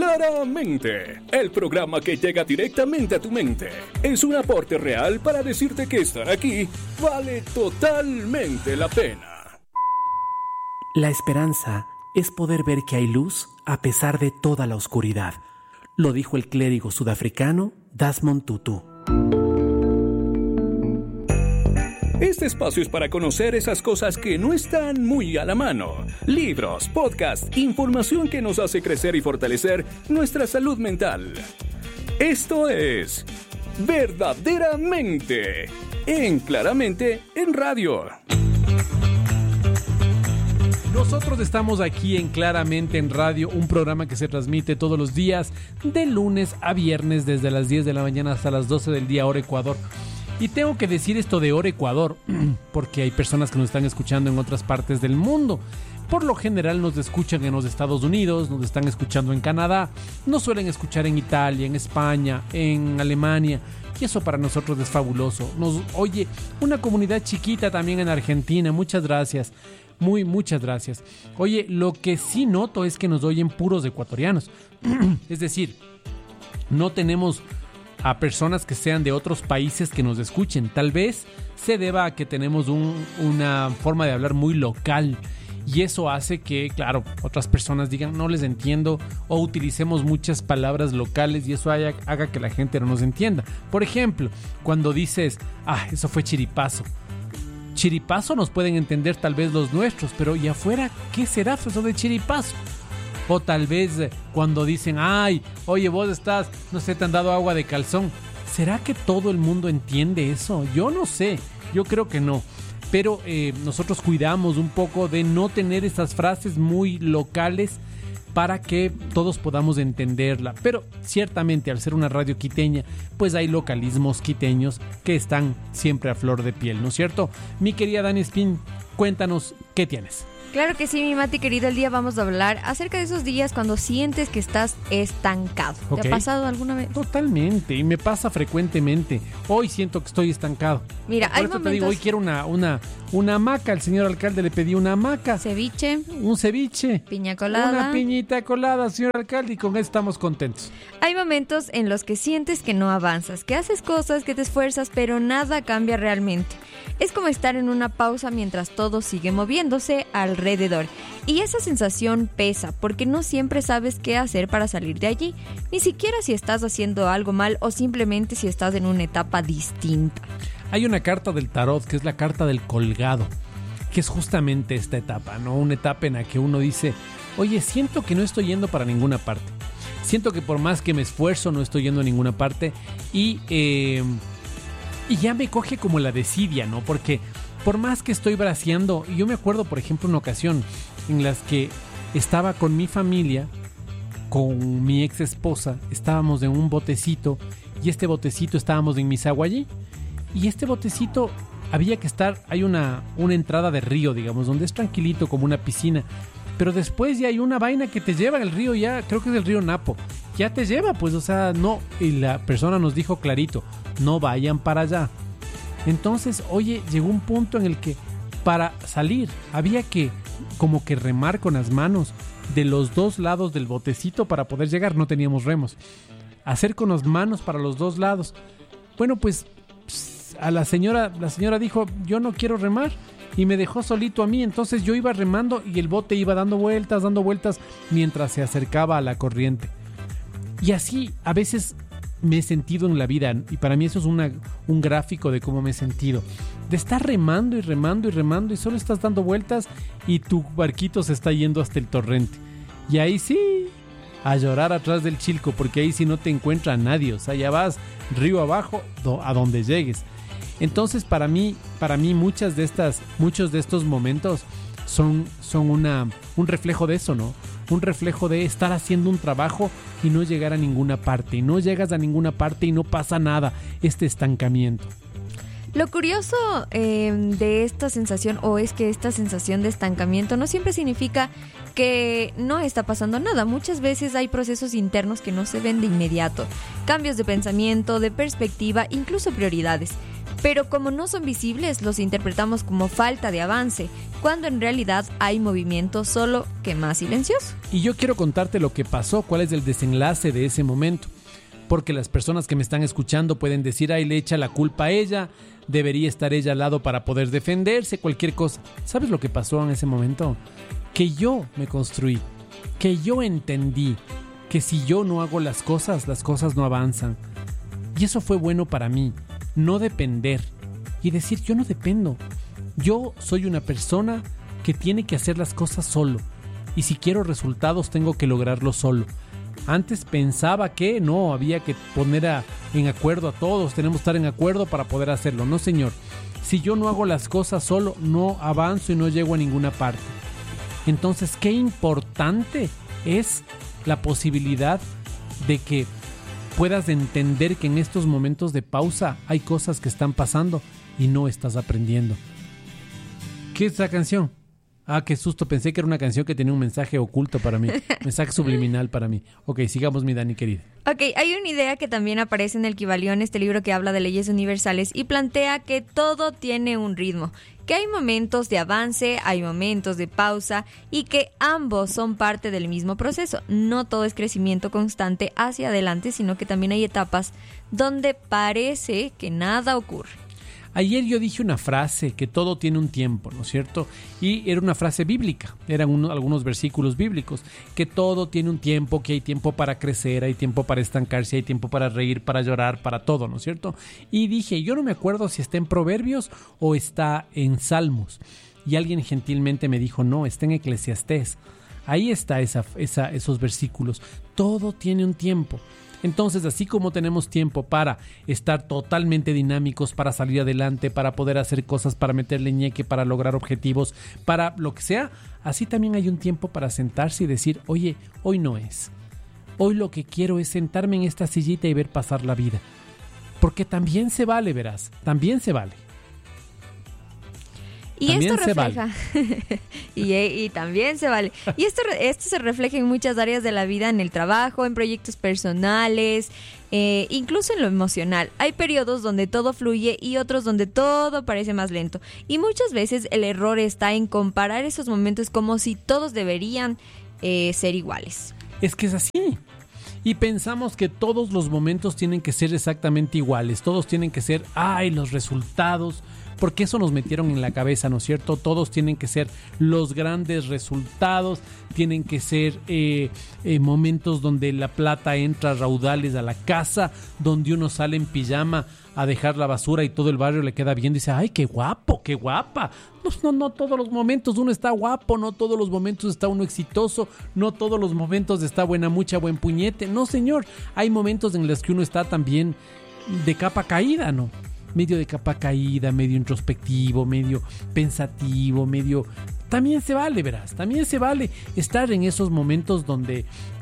Claramente, el programa que llega directamente a tu mente. Es un aporte real para decirte que estar aquí vale totalmente la pena. La esperanza es poder ver que hay luz a pesar de toda la oscuridad. Lo dijo el clérigo sudafricano Desmond Tutu. Este espacio es para conocer esas cosas que no están muy a la mano. Libros, podcasts, información que nos hace crecer y fortalecer nuestra salud mental. Esto es Verdaderamente en Claramente en Radio. Nosotros estamos aquí en Claramente en Radio, un programa que se transmite todos los días de lunes a viernes desde las 10 de la mañana hasta las 12 del día, hora Ecuador. Y tengo que decir esto de hora Ecuador, porque hay personas que nos están escuchando en otras partes del mundo. Por lo general nos escuchan en los Estados Unidos, nos están escuchando en Canadá, nos suelen escuchar en Italia, en España, en Alemania. Y eso para nosotros es fabuloso. Nos oye una comunidad chiquita también en Argentina. Muchas gracias. Muchas gracias. Oye, lo que sí noto es que nos oyen puros ecuatorianos. Es decir, no tenemos a personas que sean de otros países que nos escuchen. Tal vez se deba a que tenemos una forma de hablar muy local y eso hace que, claro, otras personas digan no les entiendo o utilicemos muchas palabras locales y eso haga que la gente no nos entienda. Por ejemplo, cuando dices, eso fue chiripazo. Chiripazo nos pueden entender tal vez los nuestros, pero ¿y afuera qué será eso de chiripazo? O tal vez cuando dicen, oye, vos estás, no sé, te han dado agua de calzón. ¿Será que todo el mundo entiende eso? Yo no sé, yo creo que no. Pero nosotros cuidamos un poco de no tener esas frases muy locales para que todos podamos entenderla. Pero ciertamente al ser una radio quiteña, pues hay localismos quiteños que están siempre a flor de piel, ¿no es cierto? Mi querida Dani Spin, cuéntanos, ¿qué tienes? Claro que sí, mi Mati querido, el día vamos a hablar acerca de esos días cuando sientes que estás estancado. Okay. ¿Te ha pasado alguna vez? Totalmente, y me pasa frecuentemente. Hoy siento que estoy estancado. Mira, por hay eso momentos... te digo, hoy quiero una hamaca. El señor alcalde le pedí una hamaca. Ceviche. Un ceviche. Piña colada. Una piñita colada, señor alcalde, y con eso estamos contentos. Hay momentos en los que sientes que no avanzas, que haces cosas, que te esfuerzas, pero nada cambia realmente. Es como estar en una pausa mientras todo sigue moviéndose alrededor. Y esa sensación pesa, porque no siempre sabes qué hacer para salir de allí, ni siquiera si estás haciendo algo mal o simplemente si estás en una etapa distinta. Hay una carta del tarot que es la carta del colgado, que es justamente esta etapa, ¿no? Una etapa en la que uno dice, oye, siento que no estoy yendo para ninguna parte. Siento que por más que me esfuerzo no estoy yendo a ninguna parte y ya me coge como la desidia, ¿no? Porque por más que estoy braceando, yo me acuerdo, por ejemplo, una ocasión en las que estaba con mi familia, con mi ex esposa, estábamos en un botecito y este botecito estábamos en Misaguallí y este botecito había que estar, hay una entrada de río, digamos, donde es tranquilito como una piscina, pero después ya hay una vaina que te lleva al río, ya creo que es el río Napo, ya te lleva, pues, o sea, no, y la persona nos dijo clarito, no vayan para allá. Entonces, oye, llegó un punto en el que para salir había que como que remar con las manos de los dos lados del botecito para poder llegar, no teníamos remos. Hacer con las manos para los dos lados. Bueno, pues a la señora dijo, yo no quiero remar y me dejó solito a mí, entonces yo iba remando y el bote iba dando vueltas mientras se acercaba a la corriente. Y así a veces me he sentido en la vida y para mí eso es un gráfico de cómo me he sentido. De estar remando y solo estás dando vueltas y tu barquito se está yendo hasta el torrente. Y ahí sí, a llorar atrás del chilco porque ahí sí no te encuentra nadie. O sea, ya vas río abajo a donde llegues. Entonces para mí muchos de estos momentos son un reflejo de eso, ¿no? Un reflejo de estar haciendo un trabajo y no llegar a ninguna parte. Y no llegas a ninguna parte y no pasa nada. Este estancamiento. Lo curioso de esta sensación, o es que esta sensación de estancamiento no siempre significa que no está pasando nada. Muchas veces hay procesos internos que no se ven de inmediato. Cambios de pensamiento, de perspectiva, incluso prioridades. Pero como no son visibles, los interpretamos como falta de avance, cuando en realidad hay movimiento, solo que más silencioso. Y yo quiero contarte lo que pasó, cuál es el desenlace de ese momento. Porque las personas que me están escuchando pueden decir, ay, le echa la culpa a ella, debería estar ella al lado para poder defenderse, cualquier cosa. ¿Sabes lo que pasó en ese momento? Que yo me construí, que yo entendí que si yo no hago las cosas no avanzan. Y eso fue bueno para mí, no depender y decir, yo no dependo. Yo soy una persona que tiene que hacer las cosas solo. Y si quiero resultados, tengo que lograrlo solo. Antes pensaba que no, había que poner en acuerdo a todos, tenemos que estar en acuerdo para poder hacerlo. No, señor, si yo no hago las cosas solo, no avanzo y no llego a ninguna parte. Entonces, qué importante es la posibilidad de que puedas entender que en estos momentos de pausa hay cosas que están pasando y no estás aprendiendo. ¿Qué es esa canción? Ah, qué susto, pensé que era una canción que tenía un mensaje oculto para mí, mensaje subliminal para mí. Ok, sigamos, mi Dani querida. Ok, hay una idea que también aparece en el Kybalión, este libro que habla de leyes universales, y plantea que todo tiene un ritmo, que hay momentos de avance, hay momentos de pausa, y que ambos son parte del mismo proceso. No todo es crecimiento constante hacia adelante, sino que también hay etapas donde parece que nada ocurre. Ayer yo dije una frase, que todo tiene un tiempo, ¿no es cierto? Y era una frase bíblica, eran algunos versículos bíblicos, que todo tiene un tiempo, que hay tiempo para crecer, hay tiempo para estancarse, hay tiempo para reír, para llorar, para todo, ¿no es cierto? Y dije, yo no me acuerdo si está en Proverbios o está en Salmos. Y alguien gentilmente me dijo, no, está en Eclesiastés. Ahí está esos versículos. Todo tiene un tiempo. Entonces, así como tenemos tiempo para estar totalmente dinámicos, para salir adelante, para poder hacer cosas, para meterle ñeque, para lograr objetivos, para lo que sea, así también hay un tiempo para sentarse y decir, oye, hoy no es. Hoy lo que quiero es sentarme en esta sillita y ver pasar la vida. Porque también se vale, verás, también se vale. Y también esto refleja, y también se vale. Y esto se refleja en muchas áreas de la vida, en el trabajo, en proyectos personales, incluso en lo emocional. Hay periodos donde todo fluye y otros donde todo parece más lento. Y muchas veces el error está en comparar esos momentos como si todos deberían ser iguales. Es que es así. Y pensamos que todos los momentos tienen que ser exactamente iguales. Todos tienen que ser, los resultados. Porque eso nos metieron en la cabeza, ¿no es cierto? Todos tienen que ser los grandes resultados, tienen que ser momentos donde la plata entra a raudales a la casa, donde uno sale en pijama a dejar la basura y todo el barrio le queda viendo y dice, ¡ay, qué guapo, qué guapa! No todos los momentos uno está guapo, no todos los momentos está uno exitoso, no todos los momentos está buena mucha, buen puñete. No, señor, hay momentos en los que uno está también de capa caída, ¿no? Medio de capa caída, medio introspectivo, medio pensativo, medio... También se vale, verás, también se vale estar en esos momentos donde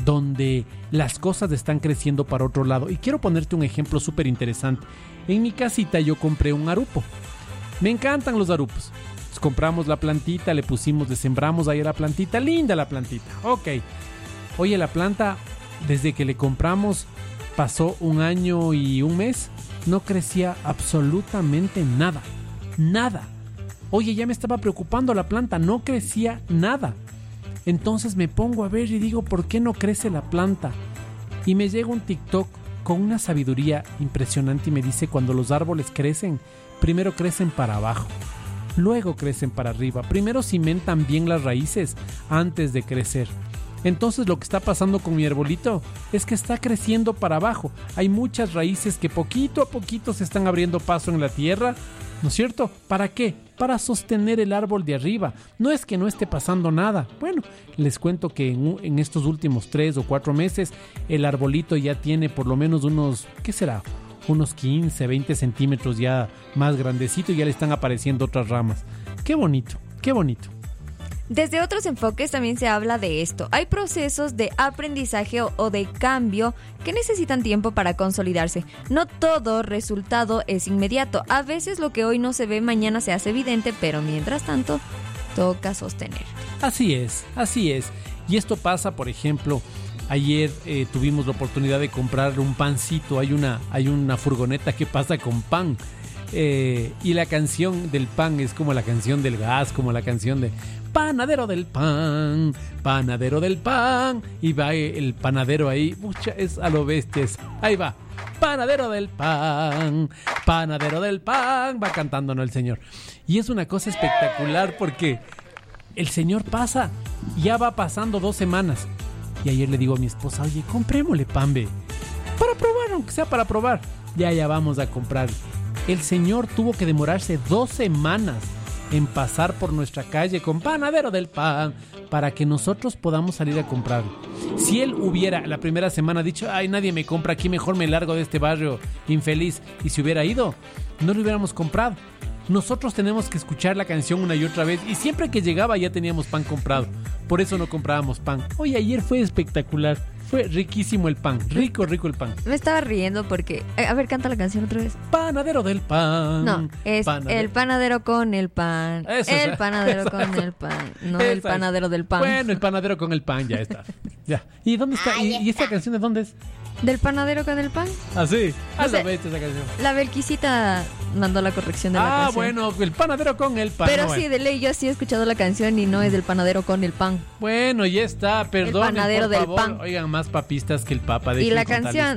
las cosas están creciendo para otro lado. Y quiero ponerte un ejemplo súper interesante. En mi casita yo compré un arupo. Me encantan los arupos. Entonces compramos la plantita, le sembramos ahí la plantita. Linda la plantita, ok. Oye, la planta, desde que le compramos, pasó 1 año y 1 mes. No crecía absolutamente nada. Nada. Oye, ya me estaba preocupando la planta. No crecía nada. Entonces me pongo a ver y digo, ¿por qué no crece la planta? Y me llega un TikTok con una sabiduría impresionante y me dice, cuando los árboles crecen, primero crecen para abajo, luego crecen para arriba. Primero cimentan bien las raíces antes de crecer. Entonces lo que está pasando con mi arbolito es que está creciendo para abajo. Hay muchas raíces que poquito a poquito se están abriendo paso en la tierra, ¿no es cierto? ¿Para qué? Para sostener el árbol de arriba. No es que no esté pasando nada. Bueno, les cuento que en estos últimos 3 o 4 meses el arbolito ya tiene por lo menos unos, ¿qué será? Unos 15, 20 centímetros ya más grandecito y ya le están apareciendo otras ramas. ¡Qué bonito! ¡Qué bonito! Desde otros enfoques también se habla de esto. Hay procesos de aprendizaje o de cambio que necesitan tiempo para consolidarse. No todo resultado es inmediato. A veces lo que hoy no se ve, mañana se hace evidente, pero mientras tanto, toca sostener. Así es, así es. Y esto pasa, por ejemplo, ayer tuvimos la oportunidad de comprar un pancito. Hay una furgoneta que pasa con pan. Y la canción del pan es como la canción del gas, como la canción de panadero del pan, y va el panadero ahí, es a lo bestias, ahí va, panadero del pan, va cantándonos el señor. Y es una cosa espectacular porque el señor pasa, ya va pasando 2 semanas. Y ayer le digo a mi esposa, oye, comprémosle pan, ve, para probar, aunque sea para probar. Ya vamos a comprar. El señor tuvo que demorarse 2 semanas en pasar por nuestra calle con panadero del pan para que nosotros podamos salir a comprar. Si él hubiera la primera semana dicho, ay, nadie me compra aquí, mejor me largo de este barrio infeliz, y se hubiera ido, no lo hubiéramos comprado. Nosotros tenemos que escuchar la canción una y otra vez, y siempre que llegaba ya teníamos pan comprado. Por eso no comprábamos pan. Oye, ayer fue espectacular. Fue riquísimo el pan, rico el pan. Me estaba riendo porque... A ver, canta la canción otra vez. Panadero del pan. No, es el panadero con el pan. Eso, el panadero con el pan. No, el panadero del pan. Bueno, el panadero con el pan, ya está. Ya. ¿Y dónde está? ¿Y esta canción de dónde es? ¿Del panadero con el pan? Ah, sí. O sea, esa canción. La Belquisita mandó la corrección de la canción. Ah, bueno, el panadero con el pan. Pero no, sí, de ley, yo sí he escuchado la canción y no es del panadero con el pan. Bueno, ya está, perdón. El panadero por favor, del pan. Oigan, más papistas que el papa. Y la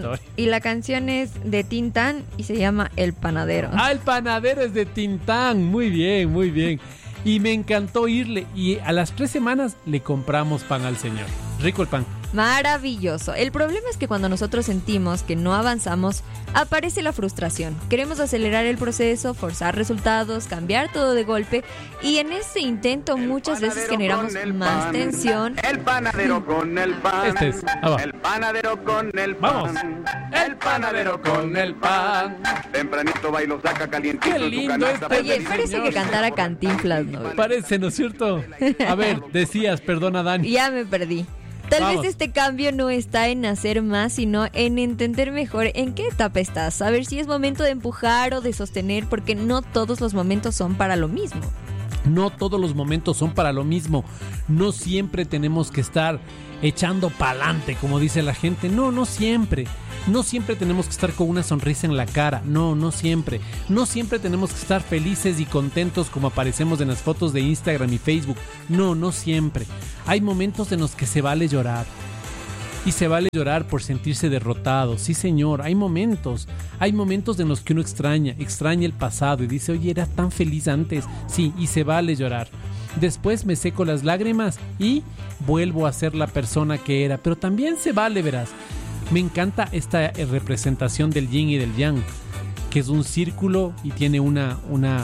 canción es de Tintán y se llama El Panadero. Ah, El Panadero es de Tintán. Muy bien, muy bien. Y me encantó irle. Y a las 3 semanas le compramos pan al señor. Rico el pan. Maravilloso. El problema es que cuando nosotros sentimos que no avanzamos, aparece la frustración. Queremos acelerar el proceso, forzar resultados, cambiar todo de golpe, y en ese intento muchas veces generamos más tensión. El panadero con el pan. El panadero con el pan. Vamos. El panadero con el pan. Tempranito va y lo saca calientito. Qué lindo este. Oye, parece que cantara Cantinflas, ¿no? Parece, ¿no es cierto? A ver, decías, perdona, Dani. Ya me perdí. Tal vez este cambio no está en hacer más, sino en entender mejor en qué etapa estás, saber si es momento de empujar o de sostener, porque no todos los momentos son para lo mismo. No todos los momentos son para lo mismo. No siempre tenemos que estar echando pa'lante, como dice la gente. No siempre. No siempre tenemos que estar con una sonrisa en la cara. No siempre. No siempre tenemos que estar felices y contentos como aparecemos en las fotos de Instagram y Facebook. No siempre. Hay momentos en los que se vale llorar. Y se vale llorar por sentirse derrotado. Sí, señor, hay momentos en los que uno extraña el pasado y dice, oye, era tan feliz antes. Sí, y se vale llorar. Después me seco las lágrimas y vuelvo a ser la persona que era. Pero también se vale, verás. Me encanta esta representación del yin y del yang, que es un círculo y tiene una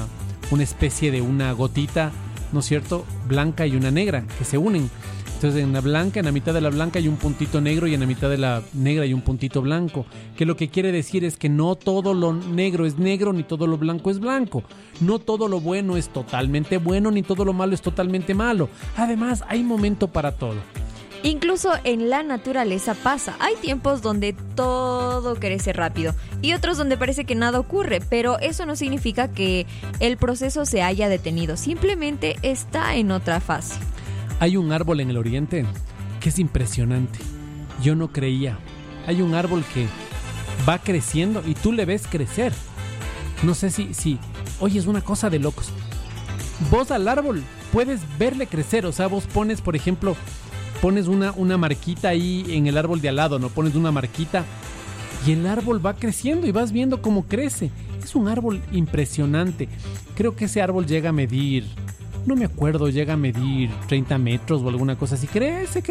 especie de una gotita, ¿no es cierto?, blanca y una negra, que se unen. Entonces en la mitad de la blanca hay un puntito negro y en la mitad de la negra hay un puntito blanco, que lo que quiere decir es que no todo lo negro es negro, ni todo lo blanco es blanco. No todo lo bueno es totalmente bueno, ni todo lo malo es totalmente malo. Además, hay momento para todo. Incluso en la naturaleza pasa. Hay tiempos donde todo crece rápido y otros donde parece que nada ocurre, pero eso no significa que el proceso se haya detenido. Simplemente está en otra fase. Hay un árbol en el oriente que es impresionante. Yo no creía. Hay un árbol que va creciendo y tú le ves crecer. No sé si oye, es una cosa de locos. Vos al árbol puedes verle crecer. O sea, vos pones, por ejemplo, pones una marquita ahí en el árbol de al lado, ¿no? Pones una marquita y el árbol va creciendo y vas viendo cómo crece. Es un árbol impresionante. Creo que ese árbol llega a medir, no me acuerdo, llega a medir 30 metros o alguna cosa así. Crece.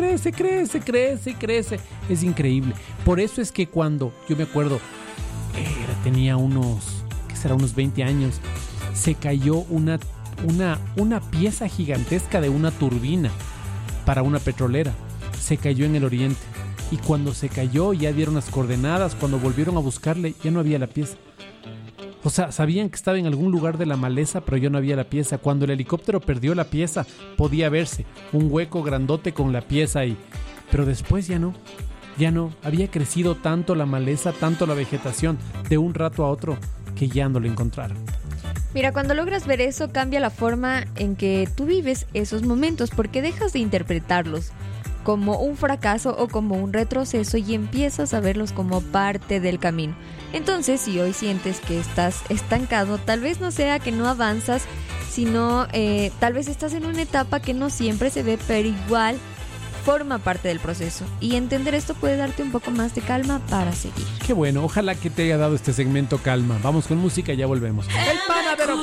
Es increíble. Por eso es que cuando, yo me acuerdo, tenía unos 20 años, se cayó una pieza gigantesca de una turbina para una petrolera. Se cayó en el oriente. Y cuando se cayó ya dieron las coordenadas. Cuando volvieron a buscarle ya no había la pieza. O sea, sabían que estaba en algún lugar de la maleza, pero ya no había la pieza. Cuando el helicóptero perdió la pieza, podía verse un hueco grandote con la pieza ahí. Pero después ya no. Había crecido tanto la maleza, tanto la vegetación, de un rato a otro, que ya no lo encontraron. Mira, cuando logras ver eso, cambia la forma en que tú vives esos momentos, porque dejas de interpretarlos. como un fracaso o como un retroceso y empiezas a verlos como parte del camino. Entonces, si hoy sientes que estás estancado, tal vez no sea que no avanzas, sino tal vez estás en una etapa que no siempre se ve, pero igual forma parte del proceso. Y entender esto puede darte un poco más de calma para seguir. Qué bueno, ojalá que te haya dado este segmento calma. Vamos con música y ya volvemos. El panadero